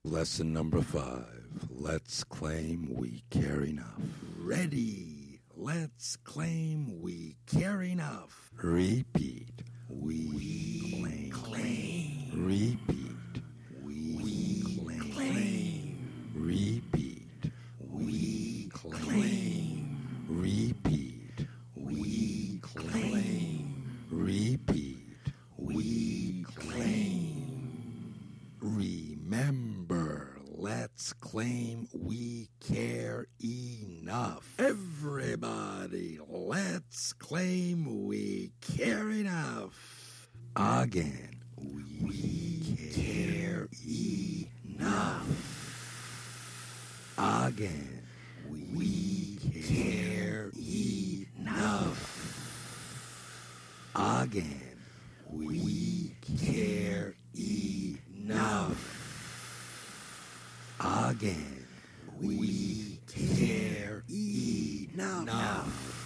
Lesson number 5. Let's claim we care enough. Ready. Let's claim we care enough. Repeat. We claim. Repeat. We claim. Repeat. We claim. Repeat. We claim. Repeat. We claim. Remember, let's claim we care enough. Everybody, let's claim we care enough. Again, we care enough. Again, we care enough. Again, we care enough. Again, we care enough.